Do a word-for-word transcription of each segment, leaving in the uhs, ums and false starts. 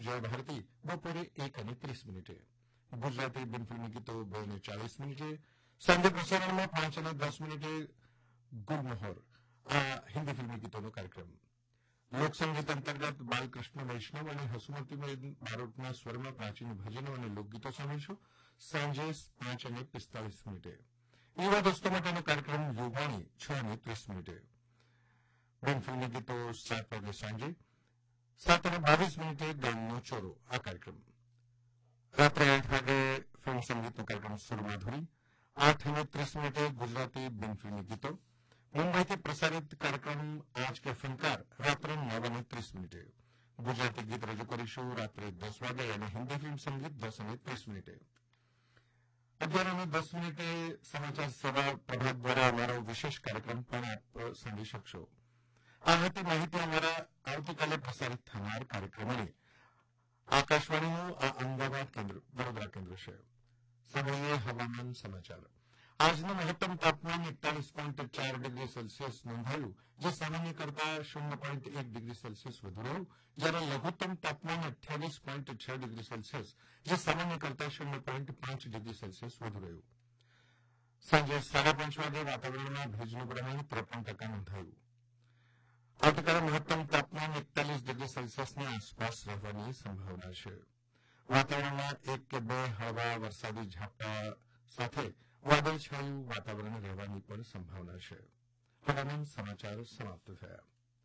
જય ભારતી બપોરે એક અને ત્રીસ મિનિટે. ગુજરાતી બિન ફિલ્મી ગીતો બે અને ચાલીસ મિનિટે. સાંજે પ્રસારણમાં પાંચ અને દસ મિનિટે ગુલમોહર, આ હિન્દી ફિલ્મી ગીતોનો કાર્યક્રમ. લોકસંગીત અંતર્ગત બાલકૃષ્ણ વૈષ્ણવ અને હસુમતી બારોટના સ્વરમાં પ્રાચીન ભજનો અને લોકગીતો સાંભળશો સાંજે પાંચ અને પિસ્તાલીસ મિનિટે. યુવા દોસ્તો માટેનો કાર્યક્રમ યુવાણી છ અને ત્રીસ મિનિટે. બિન ફિલ્મી ગીતો સાત વાગે સાંજે. સાત અને બાવીસ મિનિટે ગામનો ચોરો, આ કાર્યક્રમ. રાત્રે આઠ વાગે ફિલ્મ સંગીતનો કાર્યક્રમ સુરમાધુરી. આઠ અને ત્રીસ મિનિટે ગુજરાતી બિન ફિલ્મી ગીતો. મુંબઈથી પ્રસારિત કાર્યક્રમ આજ કે ફનકાર રાત્રે નવ અને ત્રીસ મિનિટે. ગુજરાતી ગીત રજૂ કરીશું રાત્રે દસ વાગે અને હિન્દી ફિલ્મ સંગીત દસ અને ત્રીસ મિનિટે. અગિયાર અને દસ મિનિટે સમાચાર સેવા પ્રભાત દ્વારા અમારો વિશેષ કાર્યક્રમ પણ આપ સાંભળી શકશો. આ હતી માહિતી અમારા આવતીકાલે પ્રસારિત થનાર કાર્યક્રમોની. આકાશવાણીનું આ અમદાવાદ કેન્દ્ર વડોદરા કેન્દ્ર છે. સાંભળીએ હવામાન સમાચાર. આજનું મહત્તમ તાપમાન એકતાલીસ પોઈન્ટ ચાર ડિગ્રી સેલ્સિયસ નોંધાયું, જે સામાન્ય કરતા શૂન્ય પોઈન્ટ એક ડિગ્રી સેલ્સિયસ વધુ રહ્યું, જ્યારે લઘુત્તમ તાપમાન અઠ્યાવીસ પોઈન્ટ છ ડિગ્રી સેલ્સિયસ, જે સામાન્ય કરતા શૂન્ય પોઈન્ટ પાંચ ડિગ્રી સેલ્સિયસ વધુ રહ્યું. સાંજે સાડા પાંચ વાગે વાતાવરણમાં ભેજનું પ્રમાણ ત્રેપન ટકા નોંધાયું. આવતીકાલે મહત્તમ તાપમાન એકતાલીસ ડિગ્રી સેલ્સિયસની આસપાસ રહેવાની સંભાવના છે. વાતાવરણમાં એક કે બે હળવા વરસાદી ઝાપટા સાથે વાદળછાયું વાતાવરણ રહેવાની પણ સંભાવના છે. હવામાન સમાચાર સમાપ્ત થયા.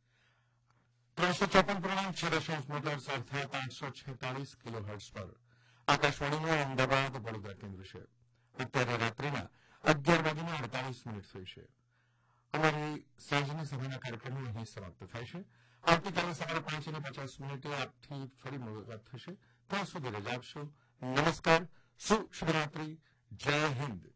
ત્રણસો ચોપન પૂર્ણાંક છ દશાંશ મીટર્સ અર્થાત આઠસો છેતાલીસ કિલો હર્ટ્ઝ પર આકાશવાણીનું અમદાવાદ વડોદરા કેન્દ્ર છે. અત્યારે રાત્રિના અગિયાર વાગીને અડતાલીસ મિનિટ થઈ છે. અમારી સાંજની સભાના કાર્યક્રમો અહીં સમાપ્ત થાય છે. આવતીકાલે સવારે પાંચ અને પચાસ મિનિટે આપથી ફરી મુલાકાત થશે. ત્યાં સુધી રજા આપશો. નમસ્કાર, શુભરાત્રી, જય હિન્દ.